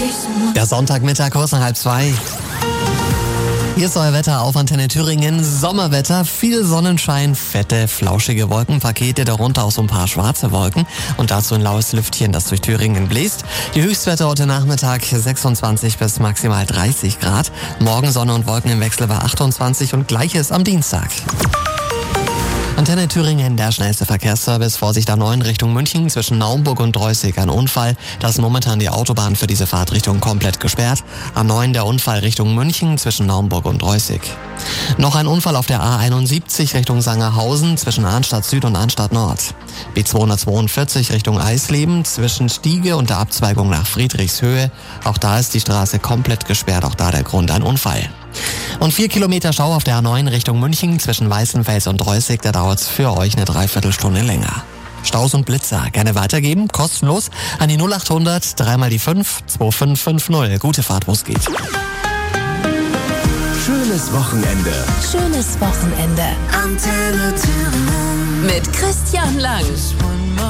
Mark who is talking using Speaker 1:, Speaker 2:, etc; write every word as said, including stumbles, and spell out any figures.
Speaker 1: Der Sonntagmittag, kurz nach halb zwei. Hier ist euer Wetter auf Antenne Thüringen. Sommerwetter, viel Sonnenschein, fette, flauschige Wolkenpakete, darunter auch so ein paar schwarze Wolken und dazu ein laues Lüftchen, das durch Thüringen bläst. Die Höchstwerte heute Nachmittag sechsundzwanzig bis maximal dreißig Grad. Morgen Sonne und Wolken im Wechsel bei achtundzwanzig und gleiches am Dienstag. Antenne Thüringen, der schnellste Verkehrsservice. Vorsicht A neun Richtung München zwischen Naumburg und Dreußig. Ein Unfall. Da ist momentan die Autobahn für diese Fahrtrichtung komplett gesperrt. A neun der Unfall Richtung München zwischen Naumburg und Dreußig. Noch ein Unfall auf der A einundsiebzig Richtung Sangerhausen zwischen Arnstadt Süd und Arnstadt Nord. B zweihundertzweiundvierzig Richtung Eisleben zwischen Stiege und der Abzweigung nach Friedrichshöhe. Auch da ist die Straße komplett gesperrt. Auch da der Grund ein Unfall. Und vier Kilometer Stau auf der A neun Richtung München zwischen Weißenfels und Dreußig, da dauert es für euch eine Dreiviertelstunde länger. Staus und Blitzer gerne weitergeben, kostenlos an die null acht hundert, dreimal die fünf, zwei fünf fünf null. Gute Fahrt, wo es geht.
Speaker 2: Schönes Wochenende.
Speaker 3: Schönes Wochenende.
Speaker 4: Antenne Thüringen.
Speaker 3: Mit Christian Lang.